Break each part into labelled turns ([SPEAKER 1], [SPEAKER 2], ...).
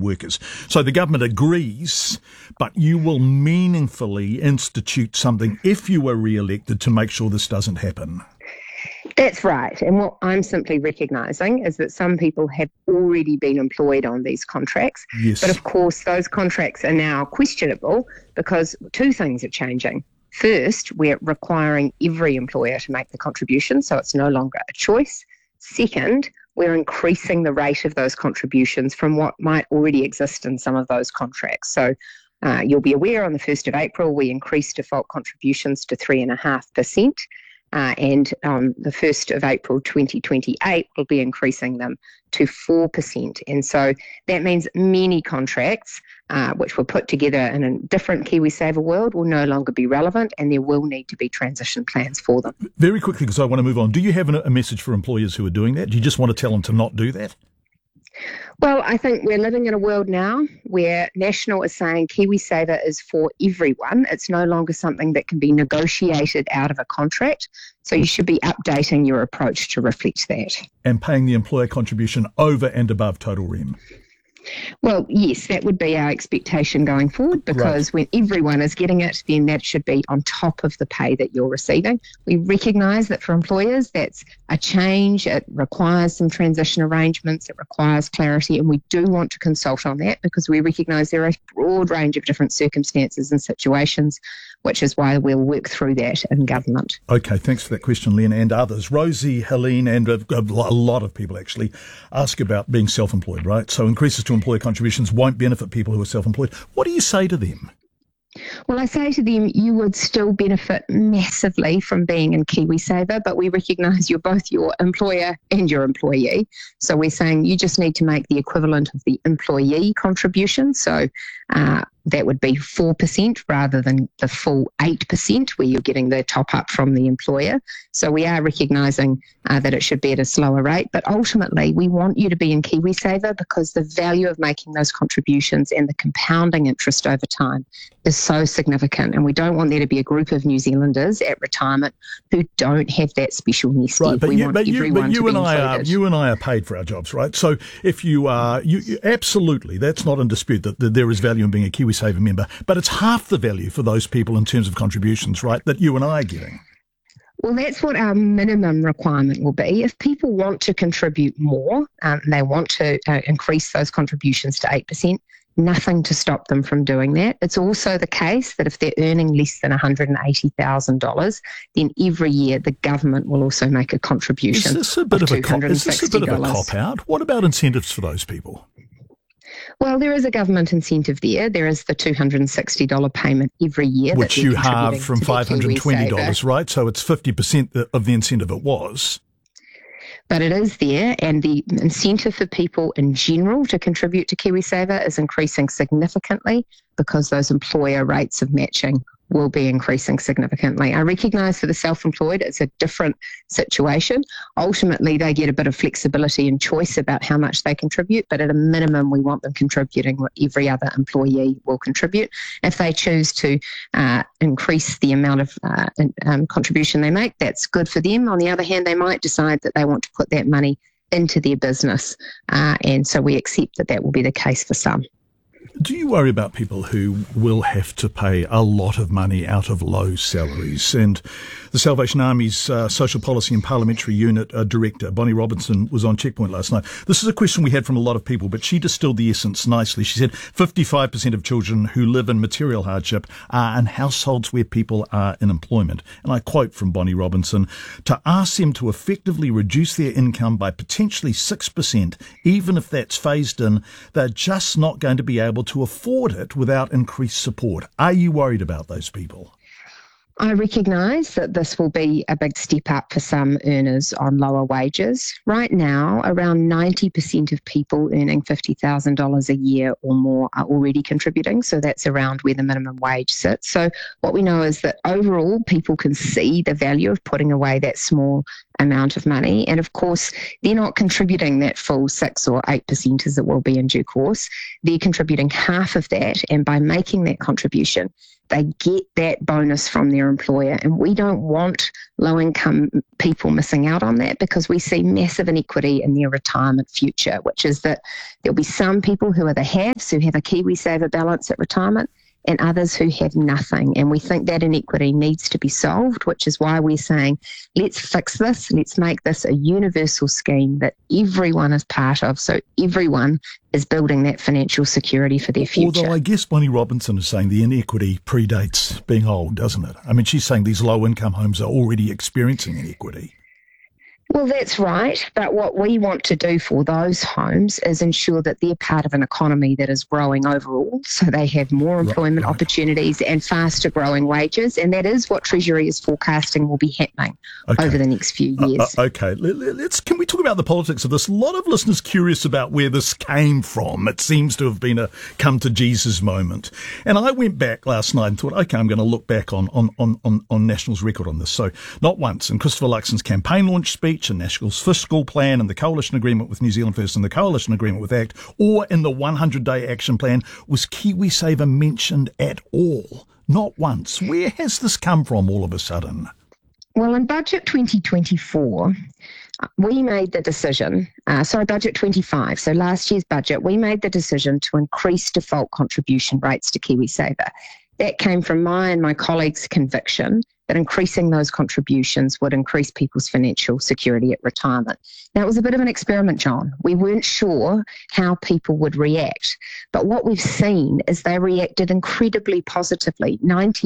[SPEAKER 1] workers. So the government agrees, but you will meaningfully institute something if you are re-elected to make sure this doesn't happen.
[SPEAKER 2] That's right. And what I'm simply recognising is that some people have already been employed on these contracts.
[SPEAKER 1] Yes.
[SPEAKER 2] But of course, those contracts are now questionable because two things are changing. First, we're requiring every employer to make the contribution, so it's no longer a choice. Second, we're increasing the rate of those contributions from what might already exist in some of those contracts. So you'll be aware on the 1st of April, we increased default contributions to 3.5%. And on the 1st of April 2028, we'll be increasing them to 4%. And so that means many contracts which were put together in a different KiwiSaver world will no longer be relevant, and there will need to be transition plans for them.
[SPEAKER 1] Very quickly, because I want to move on, do you have a message for employers who are doing that? Do you just want to tell them to not do that?
[SPEAKER 2] Well, I think we're living in a world now where National is saying KiwiSaver is for everyone. It's no longer something that can be negotiated out of a contract. So you should be updating your approach to reflect that.
[SPEAKER 1] And paying the employer contribution over and above total REM.
[SPEAKER 2] Well, yes, that would be our expectation going forward, because when everyone is getting it, then that should be on top of the pay that you're receiving. We recognise that for employers, that's a change. It requires some transition arrangements. It requires clarity, and we do want to consult on that because we recognise there are a broad range of different circumstances and situations, which is why we'll work through that in government.
[SPEAKER 1] Okay, thanks for that question, Len, and others. Rosie, Helene, and a lot of people actually ask about being self-employed, right? So increases to employer contributions won't benefit people who are self-employed. What do you say to them?
[SPEAKER 2] Well, I say to them, you would still benefit massively from being in KiwiSaver, but we recognise you're both your employer and your employee. So we're saying you just need to make the equivalent of the employee contribution. So that would be 4% rather than the full 8% where you're getting the top up from the employer. So we are recognising that it should be at a slower rate, but ultimately we want you to be in KiwiSaver because the value of making those contributions and the compounding interest over time is so significant, and we don't want there to be a group of New Zealanders at retirement who don't have that special nest egg.
[SPEAKER 1] But you and I are paid for our jobs, right? So if you are, you absolutely, that's not in dispute that there is value in being a KiwiSaver member, but it's half the value for those people in terms of contributions, right, that you and I are getting.
[SPEAKER 2] Well, that's what our minimum requirement will be. If people want to contribute more, they want to increase those contributions to 8%, nothing to stop them from doing that. It's also the case that if they're earning less than $180,000, then every year the government will also make a contribution.
[SPEAKER 1] Is this a bit of a cop-out? What about incentives for those people?
[SPEAKER 2] Well, there is a government incentive there. There is the $260 payment every year.
[SPEAKER 1] Which you halve from $520, right? So it's 50% of the incentive it was.
[SPEAKER 2] But it is there, and the incentive for people in general to contribute to KiwiSaver is increasing significantly because those employer rates of matching will be increasing significantly. I recognise for the self-employed it's a different situation. Ultimately, they get a bit of flexibility and choice about how much they contribute, but at a minimum, we want them contributing what every other employee will contribute. If they choose to increase the amount of contribution they make, that's good for them. On the other hand, they might decide that they want to put that money into their business, and so we accept that that will be the case for some.
[SPEAKER 1] Do you worry about people who will have to pay a lot of money out of low salaries? And the Salvation Army's Social Policy and Parliamentary Unit Director, Bonnie Robinson, was on Checkpoint last night. This is a question we had from a lot of people, but she distilled the essence nicely. She said 55% of children who live in material hardship are in households where people are in employment. And I quote from Bonnie Robinson, to ask them to effectively reduce their income by potentially 6%, even if that's phased in, they're just not going to be able to afford it without increased support. Are you worried about those people?
[SPEAKER 2] I recognise that this will be a big step up for some earners on lower wages. Right now, around 90% of people earning $50,000 a year or more are already contributing, so that's around where the minimum wage sits. So what we know is that overall, people can see the value of putting away that small amount of money. And of course, they're not contributing that full 6 or 8% as it will be in due course. They're contributing half of that. And by making that contribution, they get that bonus from their employer. And we don't want low-income people missing out on that, because we see massive inequity in their retirement future, which is that there'll be some people who are the haves, who have a KiwiSaver balance at retirement, and others who have nothing. And we think that inequity needs to be solved, which is why we're saying, let's fix this. Let's make this a universal scheme that everyone is part of, so everyone is building that financial security for their future.
[SPEAKER 1] Although I guess Bonnie Robinson is saying the inequity predates being old, doesn't it? I mean, she's saying these low-income homes are already experiencing inequity.
[SPEAKER 2] Well, that's right. But what we want to do for those homes is ensure that they're part of an economy that is growing overall, so they have more employment opportunities and faster growing wages. And that is what Treasury is forecasting will be happening over the next few years.
[SPEAKER 1] Okay. Can we talk about the politics of this? A lot of listeners curious about where this came from. It seems to have been a come to Jesus moment. And I went back last night and thought, okay, I'm going to look back on National's record on this. So not once in Christopher Luxon's campaign launch speech, and National's fiscal plan and the coalition agreement with New Zealand First and the coalition agreement with ACT, or in the 100-day action plan, was KiwiSaver mentioned at all. Not once. Where has this come from all of a sudden?
[SPEAKER 2] Well, in Budget 2024, we made the decision, Budget 25, so last year's budget, we made the decision to increase default contribution rates to KiwiSaver. That came from my and my colleagues' conviction that increasing those contributions would increase people's financial security at retirement. Now, it was a bit of an experiment, John. We weren't sure how people would react. But what we've seen is they reacted incredibly positively.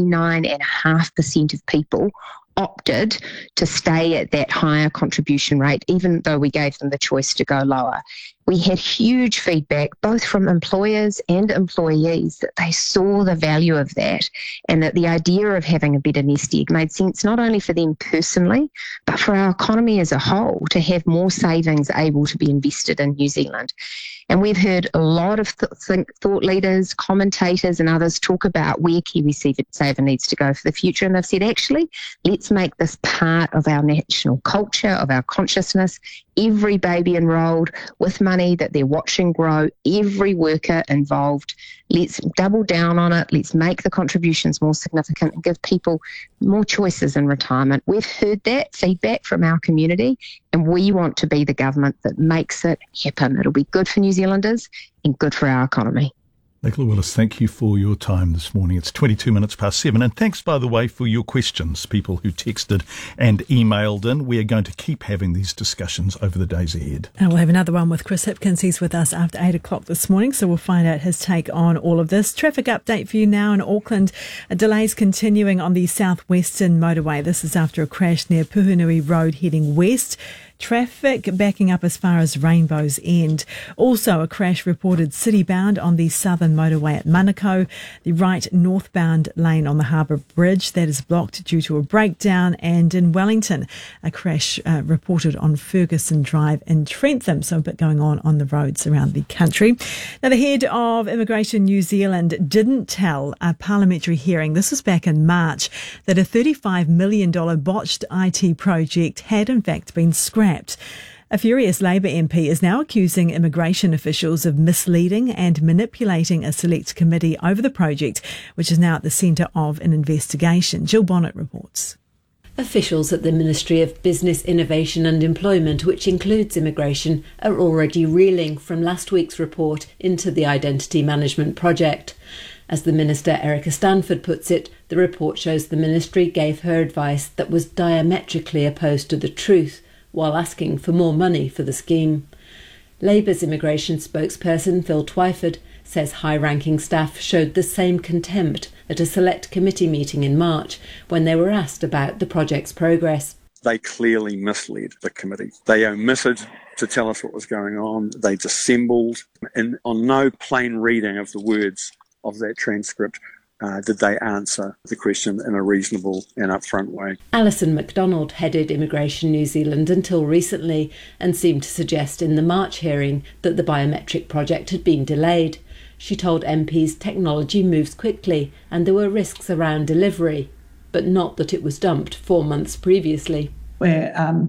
[SPEAKER 2] 99.5% of people opted to stay at that higher contribution rate, even though we gave them the choice to go lower. We had huge feedback, both from employers and employees, that they saw the value of that and that the idea of having a better nest egg made sense not only for them personally, but for our economy as a whole, to have more savings able to be invested in New Zealand. And we've heard a lot of thought leaders, commentators and others talk about where KiwiSaver needs to go for the future. And they've said, actually, let's make this part of our national culture, of our consciousness. Every baby enrolled with money that they're watching grow, every worker involved. Let's double down on it. Let's make the contributions more significant and give people more choices in retirement. We've heard that feedback from our community, and we want to be the government that makes it happen. It'll be good for New Zealanders and good for our economy.
[SPEAKER 1] Nicola Willis, thank you for your time this morning. It's 22 minutes past 7. And thanks, by the way, for your questions, people who texted and emailed in. We are going to keep having these discussions over the days ahead.
[SPEAKER 3] And we'll have another one with Chris Hipkins. He's with us after 8 o'clock this morning, so we'll find out his take on all of this. Traffic update for you now in Auckland. Delays continuing on the southwestern motorway. This is after a crash near Puhunui Road heading west. Traffic backing up as far as Rainbow's End. Also, a crash reported city-bound on the southern motorway at Manukau. The right northbound lane on the Harbour Bridge, that is blocked due to a breakdown. And in Wellington, a crash reported on Ferguson Drive in Trentham. So a bit going on the roads around the country. Now, the head of Immigration New Zealand didn't tell a parliamentary hearing, this was back in March, that a $35 million botched IT project had in fact been scrapped. A furious Labour MP is now accusing immigration officials of misleading and manipulating a select committee over the project, which is now at the centre of an investigation. Jill Bonnet reports.
[SPEAKER 4] Officials at the Ministry of Business, Innovation and Employment, which includes immigration, are already reeling from last week's report into the identity management project. As the Minister Erica Stanford puts it, the report shows the Ministry gave her advice that was diametrically opposed to the truth, while asking for more money for the scheme. Labour's immigration spokesperson Phil Twyford says high-ranking staff showed the same contempt at a select committee meeting in March when they were asked about the project's progress.
[SPEAKER 5] They clearly misled the committee. They omitted to tell us what was going on. They dissembled, and on no plain reading of the words of that transcript did they answer the question in a reasonable and upfront way.
[SPEAKER 4] Alison MacDonald headed Immigration New Zealand until recently and seemed to suggest in the March hearing that the biometric project had been delayed. She told MPs technology moves quickly and there were risks around delivery, but not that it was dumped 4 months previously.
[SPEAKER 6] We're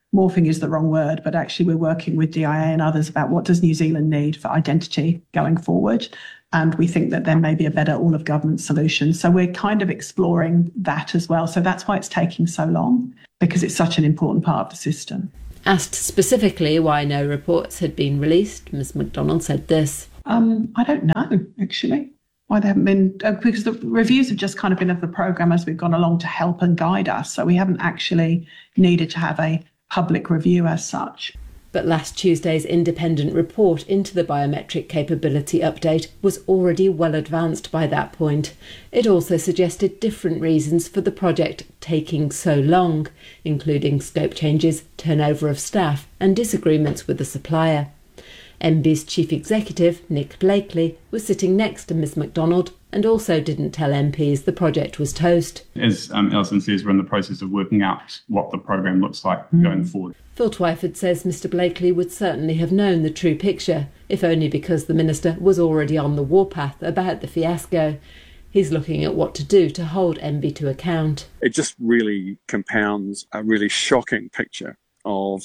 [SPEAKER 6] morphing is the wrong word, but actually we're working with DIA and others about what does New Zealand need for identity going forward. And we think that there may be a better all-of-government solution. So we're kind of exploring that as well. So that's why it's taking so long, because it's such an important part of the system.
[SPEAKER 4] Asked specifically why no reports had been released, Ms McDonald said this.
[SPEAKER 6] I don't know, actually, why they haven't been, because the reviews have just kind of been of the programme as we've gone along to help and guide us. So we haven't actually needed to have a public review as such.
[SPEAKER 4] But last Tuesday's independent report into the biometric capability update was already well advanced by that point. It also suggested different reasons for the project taking so long, including scope changes, turnover of staff and disagreements with the supplier. MBIE's chief executive, Nick Blakely, was sitting next to Ms McDonald and also didn't tell MPs the project was toast.
[SPEAKER 7] As Alison says, we're in the process of working out what the program looks like going forward.
[SPEAKER 4] Phil Twyford says Mr Blakely would certainly have known the true picture, if only because the minister was already on the warpath about the fiasco. He's looking at what to do to hold MBIE to account.
[SPEAKER 5] It just really compounds a really shocking picture of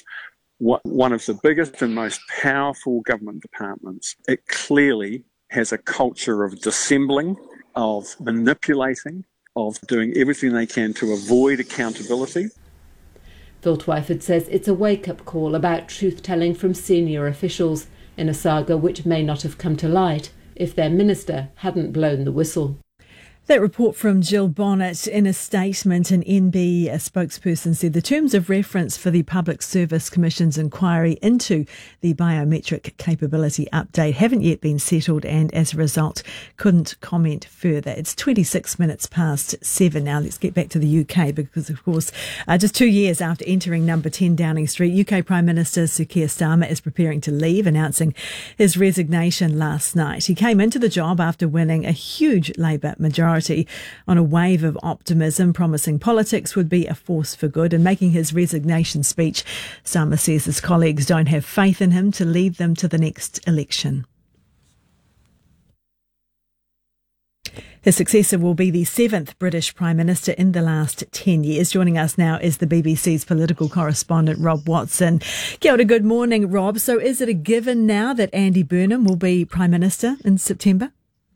[SPEAKER 5] one of the biggest and most powerful government departments. It clearly has a culture of dissembling, of manipulating, of doing everything they can to avoid accountability.
[SPEAKER 4] Phil Twyford says it's a wake-up call about truth-telling from senior officials in a saga which may not have come to light if their minister hadn't blown the whistle.
[SPEAKER 3] That report from Jill Bonnet. In a statement, an NB spokesperson said the terms of reference for the Public Service Commission's inquiry into the biometric capability update haven't yet been settled and as a result couldn't comment further. It's 26 minutes past 7 now. Let's get back to the UK because, of course, just 2 years after entering number 10 Downing Street, UK Prime Minister Sir Keir Starmer is preparing to leave, announcing his resignation last night. He came into the job after winning a huge Labour majority on a wave of optimism, promising politics would be a force for good. And making his resignation speech, Starmer says his colleagues don't have faith in him to lead them to the next election. His successor will be the 7th British Prime Minister in the last 10 years. Joining us now is the BBC's political correspondent, Rob Watson. Kia ora, good morning, Rob. So is it a given now that Andy Burnham will be Prime Minister in September?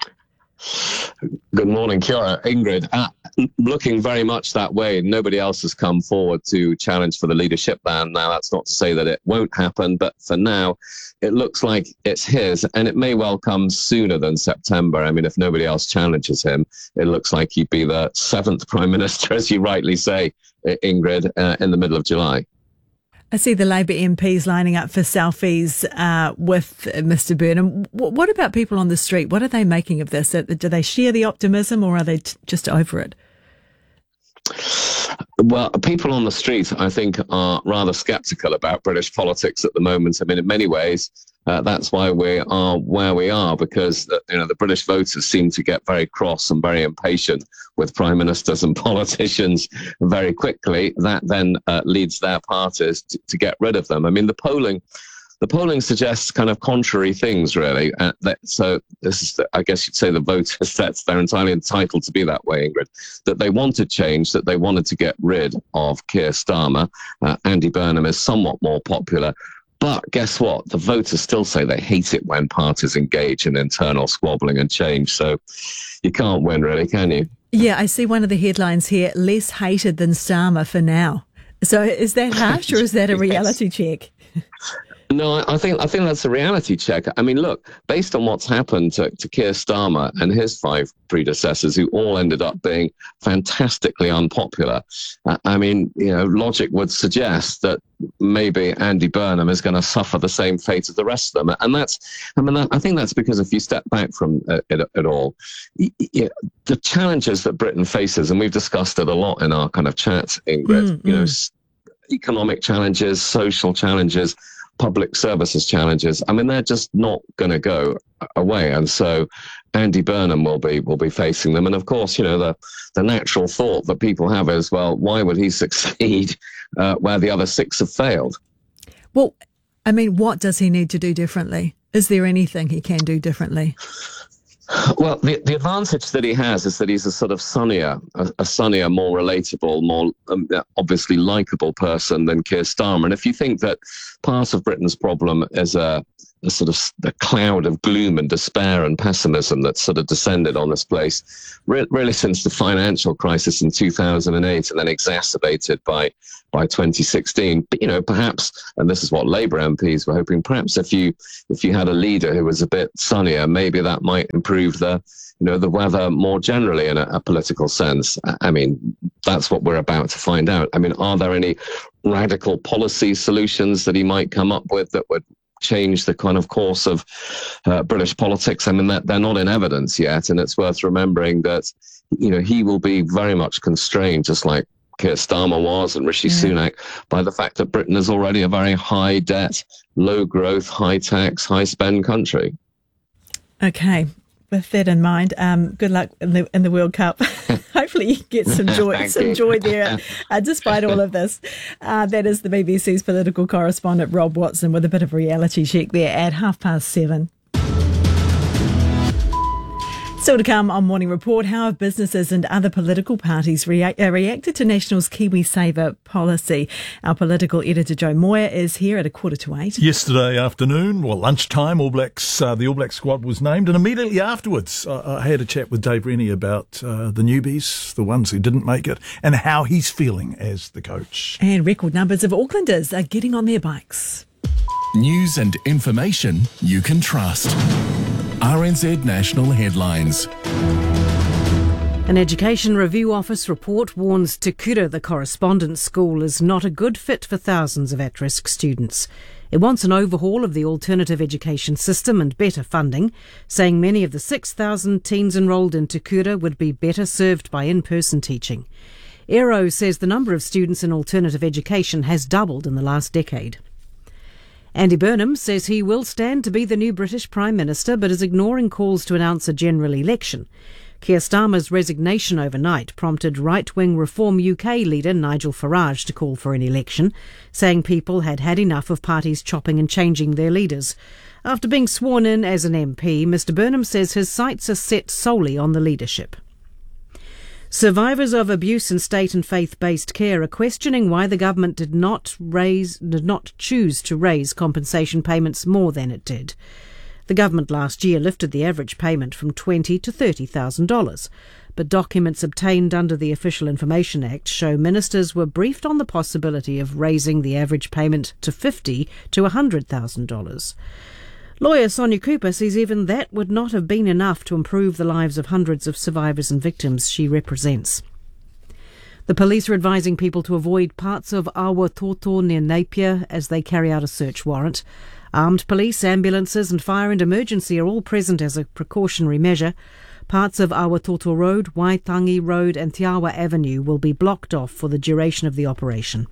[SPEAKER 8] Good morning, kia ora, Ingrid. Looking very much that way. Nobody else has come forward to challenge for the leadership ban. Now, that's not to say that it won't happen, but for now, it looks like it's his, and it may well come sooner than September. I mean, if nobody else challenges him, it looks like he'd be the 7th Prime Minister, as you rightly say, Ingrid, in the middle of July.
[SPEAKER 3] I see the Labour MPs lining up for selfies with Mr Burnham. What about people on the street? What are they making of this? Do they share the optimism or are they just over it?
[SPEAKER 8] Well, people on the street, I think, are rather sceptical about British politics at the moment. I mean, in many ways, that's why we are where we are, because the British voters seem to get very cross and very impatient with prime ministers and politicians very quickly. That then leads their parties to get rid of them. I mean, the polling suggests kind of contrary things, really. So this is, I guess you'd say, the voters, they're entirely entitled to be that way, Ingrid, that they wanted change, that they wanted to get rid of Keir Starmer. Andy Burnham is somewhat more popular. But guess what? The voters still say they hate it when parties engage in internal squabbling and change. So you can't win, really, can you?
[SPEAKER 3] Yeah, I see one of the headlines here, less hated than Starmer for now. So is that harsh or is that a reality check?
[SPEAKER 8] No, I think that's a reality check. I mean, look, based on what's happened to Keir Starmer and his 5 predecessors, who all ended up being fantastically unpopular, I mean, logic would suggest that maybe Andy Burnham is going to suffer the same fate as the rest of them. And I think that's because if you step back from it all, the challenges that Britain faces, and we've discussed it a lot in our kind of chat, Ingrid, economic challenges, social challenges, public services challenges, I mean, they're just not going to go away. And so Andy Burnham will be facing them. And of course, the natural thought that people have is, well, why would he succeed where the other 6 have failed?
[SPEAKER 3] Well, I mean, what does he need to do differently? Is there anything he can do differently?
[SPEAKER 8] Well, the advantage that he has is that he's a sort of sunnier, more relatable, more obviously likeable person than Keir Starmer. And if you think that part of Britain's problem is a sort of a cloud of gloom and despair and pessimism that's sort of descended on this place, really since the financial crisis in 2008 and then exacerbated by 2016. But, perhaps, and this is what Labour MPs were hoping, perhaps if you had a leader who was a bit sunnier, maybe that might improve the weather more generally in a political sense. I mean, that's what we're about to find out. I mean, are there any radical policy solutions that he might come up with that would change the kind of course of British politics? I mean, they're not in evidence yet, and it's worth remembering that, he will be very much constrained, just like Keir Starmer was and Rishi Sunak, by the fact that Britain is already a very high debt, low growth, high tax, high spend country.
[SPEAKER 3] Okay. With that in mind, good luck in the World Cup. Hopefully you get some joy there, despite all of this. That is the BBC's political correspondent, Rob Watson, with a bit of reality check there at 7:30. Still to come on Morning Report, how have businesses and other political parties reacted to National's KiwiSaver policy? Our political editor Joe Moyer is here at 7:45.
[SPEAKER 1] Yesterday afternoon, lunchtime, the All Black squad was named, and immediately afterwards I had a chat with Dave Rennie about the newbies, the ones who didn't make it, and how he's feeling as the coach.
[SPEAKER 3] And record numbers of Aucklanders are getting on their bikes.
[SPEAKER 9] News and information you can trust. RNZ National Headlines.
[SPEAKER 10] An Education Review Office report warns Te Kura, the correspondence school, is not a good fit for thousands of at-risk students. It wants an overhaul of the alternative education system and better funding, saying many of the 6,000 teens enrolled in Te Kura would be better served by in-person teaching. Aero says the number of students in alternative education has doubled in the last decade. Andy Burnham says he will stand to be the new British Prime Minister, but is ignoring calls to announce a general election. Keir Starmer's resignation overnight prompted right-wing Reform UK leader Nigel Farage to call for an election, saying people had had enough of parties chopping and changing their leaders. After being sworn in as an MP, Mr Burnham says his sights are set solely on the leadership. Survivors of abuse in state and faith-based care are questioning why the government did not choose to raise compensation payments more than it did. The government last year lifted the average payment from $20,000 to $30,000, but documents obtained under the Official Information Act show ministers were briefed on the possibility of raising the average payment to $50,000 to $100,000. Lawyer Sonia Cooper says even that would not have been enough to improve the lives of hundreds of survivors and victims she represents. The police are advising people to avoid parts of Awatoto near Napier as they carry out a search warrant. Armed police, ambulances and fire and emergency are all present as a precautionary measure. Parts of Awatoto Road, Waitangi Road and Te Awa Avenue will be blocked off for the duration of the operation.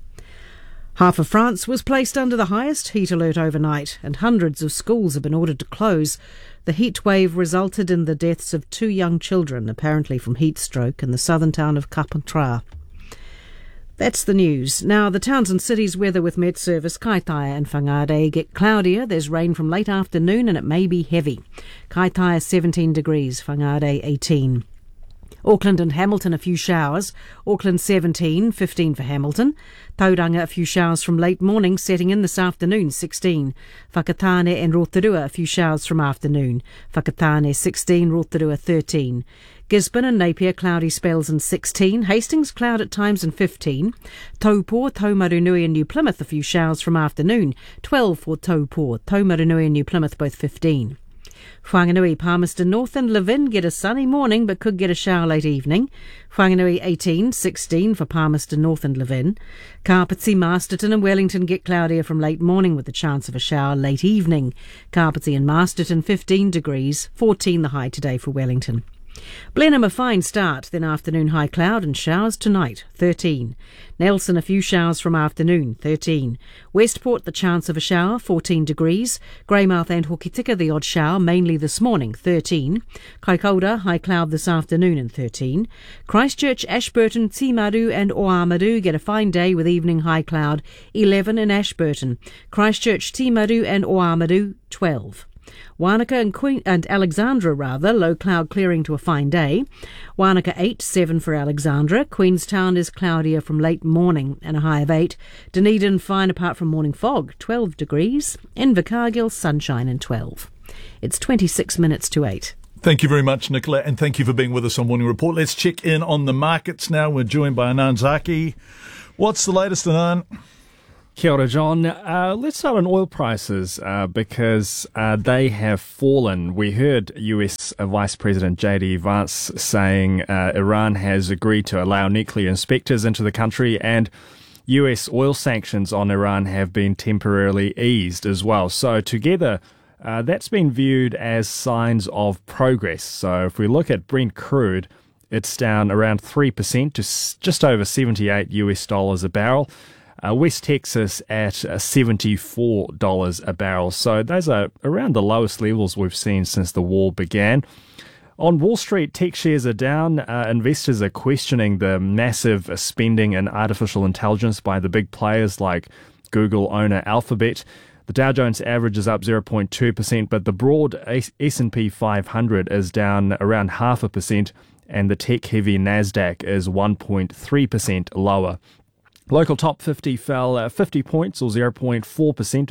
[SPEAKER 10] Half of France was placed under the highest heat alert overnight, and hundreds of schools have been ordered to close. The heat wave resulted in the deaths of 2 young children, apparently from heat stroke, in the southern town of Kapantraa. That's the news. Now, the towns and cities weather with Met Service. Kaitaia and Whangarei get cloudier. There's rain from late afternoon and it may be heavy. Kaitaia 17 degrees, Whangarei 18. Auckland and Hamilton, a few showers. Auckland 17, 15 for Hamilton. Tauranga, a few showers from late morning, setting in this afternoon, 16. Whakatane and Rotorua, a few showers from afternoon. Whakatane 16, Rotorua 13. Gisborne and Napier, cloudy spells and 16. Hastings, cloud at times and 15. Taupō, Taumarunui and New Plymouth, a few showers from afternoon. 12 for Taupō. Taumarunui and New Plymouth, both 15. Whanganui, Palmerston North and Levin get a sunny morning but could get a shower late evening. Whanganui 18, 16 for Palmerston North and Levin. Kapiti, Masterton and Wellington get cloudier from late morning with the chance of a shower late evening. Kapiti and Masterton 15 degrees, 14 the high today for Wellington. Blenheim a fine start, then afternoon high cloud and showers tonight, 13. Nelson a few showers from afternoon, 13. Westport the chance of a shower, 14 degrees. Greymouth and Hokitika the odd shower, mainly this morning, 13. Kaikoura high cloud this afternoon and 13. Christchurch, Ashburton, Timaru and Oamaru get a fine day with evening high cloud, 11 in Ashburton. Christchurch, Timaru and Oamaru, 12. Wanaka and Alexandra, low cloud clearing to a fine day. Wanaka 8, 7 for Alexandra. Queenstown is cloudier from late morning and a high of 8. Dunedin fine apart from morning fog, 12 degrees. Invercargill sunshine and 12. It's 26 minutes to 8.
[SPEAKER 1] Thank you very much, Nicola, and thank you for being with us on Morning Report. Let's check in on the markets now. We're joined by Anand Zaki. What's the latest, Anand?
[SPEAKER 11] Kia ora, John. Let's start on oil prices because they have fallen. We heard US Vice President J.D. Vance saying Iran has agreed to allow nuclear inspectors into the country, and US oil sanctions on Iran have been temporarily eased as well. So together, that's been viewed as signs of progress. So if we look at Brent crude, it's down around 3% to just over $78 a barrel. West Texas at $74 a barrel. So those are around the lowest levels we've seen since the war began. On Wall Street, tech shares are down. Investors are questioning the massive spending in artificial intelligence by the big players like Google owner Alphabet. The Dow Jones average is up 0.2%, but the broad S&P 500 is down around 0.5%, and the tech-heavy NASDAQ is 1.3% lower. Local top 50 fell 50 points or 0.4% to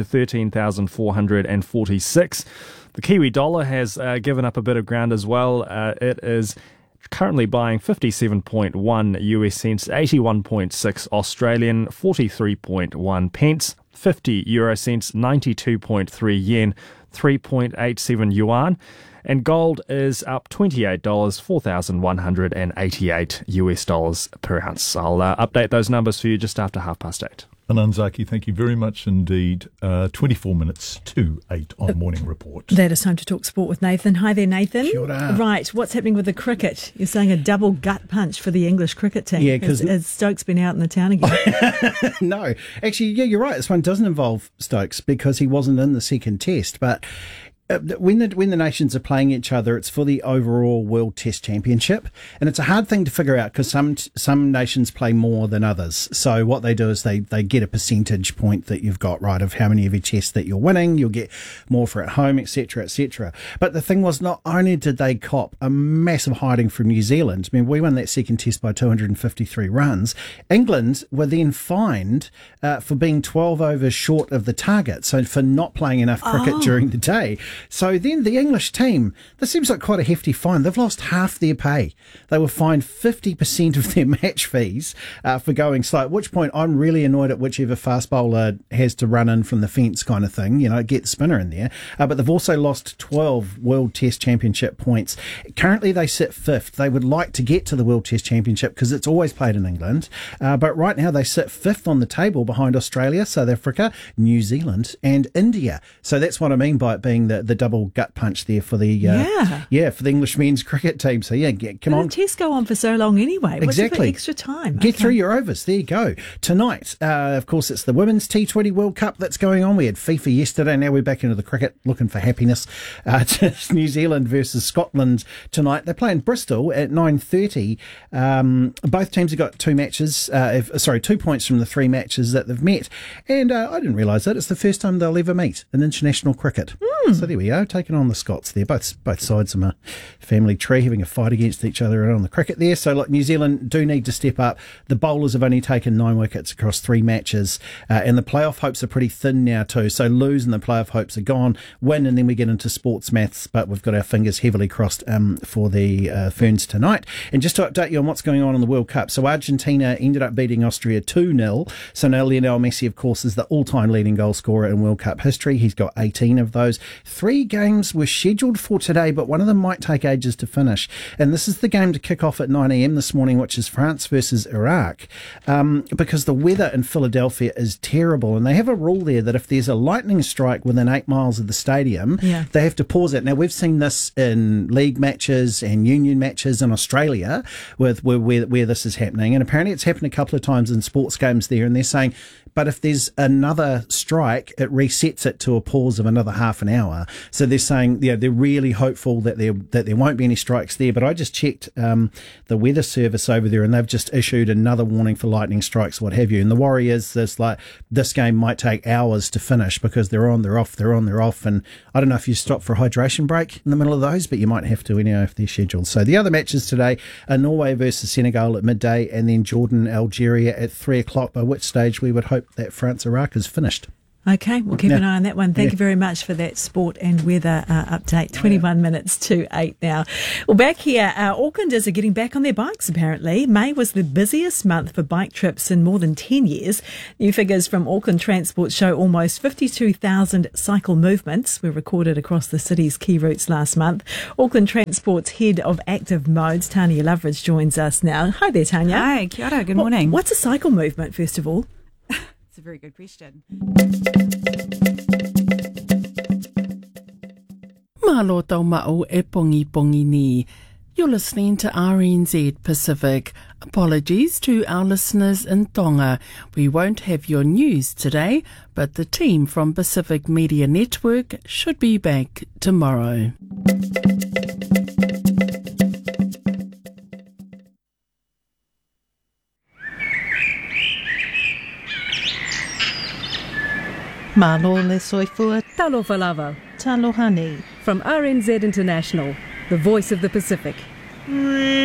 [SPEAKER 11] 13,446. The Kiwi dollar has given up a bit of ground as well. It is currently buying 57.1 US cents, 81.6 Australian, 43.1 pence, 50 euro cents, 92.3 yen, 3.87 yuan. And gold is up $28, 4,188 US dollars per ounce. I'll update those numbers for you just after 8:30.
[SPEAKER 1] Anand Zaki, thank you very much indeed. 24 minutes to 8 on Morning Report.
[SPEAKER 3] That is time to talk sport with Nathan. Hi there, Nathan.
[SPEAKER 12] Kia ora.
[SPEAKER 3] Right, what's happening with the cricket? You're saying a double gut punch for the English cricket team.
[SPEAKER 12] Yeah, because
[SPEAKER 3] has Stokes been out in the town again?
[SPEAKER 12] No, actually, yeah, you're right. This one doesn't involve Stokes because he wasn't in the second test, but when the nations are playing each other, it's for the overall World Test Championship, and it's a hard thing to figure out because some nations play more than others. So what they do is they get a percentage point that you've got, right, of how many of your tests that you're winning. You'll get more for at home, etc., etc. But the thing was, not only did they cop a massive hiding from New Zealand. I mean, we won that second test by 253 runs. England were then fined for being 12 overs short of the target, so for not playing enough cricket during the day. So then the English team, this seems like quite a hefty fine. They've lost half their pay. They were fined 50% of their match fees for going slow, at which point I'm really annoyed at whichever fast bowler has to run in from the fence kind of thing, get the spinner in there. But they've also lost 12 World Test Championship points. Currently they sit 5th. They would like to get to the World Test Championship because it's always played in England. But right now they sit 5th on the table behind Australia, South Africa, New Zealand and India. So that's what I mean by it being the double gut punch there for the for the English men's cricket team. So come on.
[SPEAKER 3] The tests go on for so long anyway.
[SPEAKER 12] Exactly.
[SPEAKER 3] What's extra time?
[SPEAKER 12] Get through your overs. There you go. Tonight, of course, it's the Women's T20 World Cup that's going on. We had FIFA yesterday. Now we're back into the cricket, looking for happiness. It's New Zealand versus Scotland tonight. They play in Bristol at 9:30. Both teams have got 2 matches. 2 points from the 3 matches that they've met. And I didn't realise that it's the first time they'll ever meet in international cricket. So there we go, taking on the Scots there. Both sides of a family tree having a fight against each other on the cricket there. So look, New Zealand do need to step up. The bowlers have only taken 9 wickets across 3 matches, and the playoff hopes are pretty thin now too. So lose and the playoff hopes are gone. Win and then we get into sports maths, but we've got our fingers heavily crossed for the Ferns tonight. And just to update you on what's going on in the World Cup, so Argentina ended up beating Austria 2-0. So now Lionel Messi, of course, is the all-time leading goal scorer in World Cup history. He's got 18 of those. 3 games were scheduled for today, but one of them might take ages to finish. And this is the game to kick off at 9 a.m. this morning, which is France versus Iraq, because the weather in Philadelphia is terrible. And they have a rule there that if there's a lightning strike within 8 miles of the stadium, they have to pause it. Now, we've seen this in league matches and union matches in Australia with where this is happening. And apparently it's happened a couple of times in sports games there. And they're saying, but if there's another strike, it resets it to a pause of another half an hour. hour. So they're saying, they're really hopeful that there won't be any strikes there. But I just checked the weather service over there, and they've just issued another warning for lightning strikes, what have you. And the worry is this game might take hours to finish because they're on, they're off, they're on, they're off. And I don't know if you stop for a hydration break in the middle of those, but you might have to anyhow if they're scheduled. So the other matches today are Norway versus Senegal at midday, and then Jordan, Algeria at 3 o'clock, by which stage we would hope that France-Iraq is finished.
[SPEAKER 3] Okay, we'll keep an eye on that one. Thank you very much for that sport and weather update. 21 minutes to 8 now. Well, back here, Aucklanders are getting back on their bikes, apparently. May was the busiest month for bike trips in more than 10 years. New figures from Auckland Transport show almost 52,000 cycle movements were recorded across the city's key routes last month. Auckland Transport's head of active modes, Tanya Loveridge, joins us now. Hi there, Tanya.
[SPEAKER 13] Hi, kia ora, good morning.
[SPEAKER 3] What's a cycle movement, first of all?
[SPEAKER 13] It's a very good question.
[SPEAKER 14] Malo tau ma'u e pongi ni. You're listening to RNZ Pacific. Apologies to our listeners in Tonga. We won't have your news today, but the team from Pacific Media Network should be back tomorrow.
[SPEAKER 15] Malo le soifua.
[SPEAKER 10] Talo falava.
[SPEAKER 15] Talo hani.
[SPEAKER 10] From RNZ International, the voice of the Pacific.